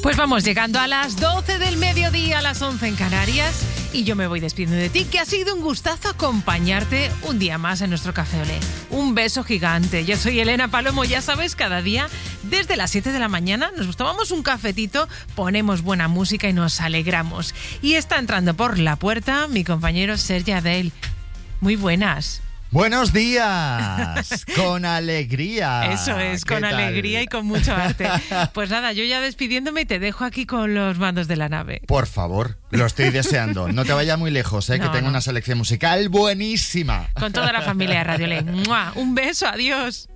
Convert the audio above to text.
Pues vamos llegando a las 12 del mediodía, a las 11 en Canarias, y yo me voy despidiendo de ti, que ha sido un gustazo acompañarte un día más en nuestro Café Olé. Un beso gigante. Yo soy Elena Palomo, ya sabes, cada día desde las 7 de la mañana nos tomamos un cafetito, ponemos buena música y nos alegramos. Y está entrando por la puerta mi compañero Sergi Adel. Muy buenas. Buenos días, con alegría. Eso es, con alegría y con mucho arte. Pues nada, yo ya despidiéndome te dejo aquí con los mandos de la nave. Por favor, lo estoy deseando. No te vayas muy lejos, que tengo una selección musical buenísima. Con toda la familia de Radio Olé. ¡Mua! Un beso, adiós.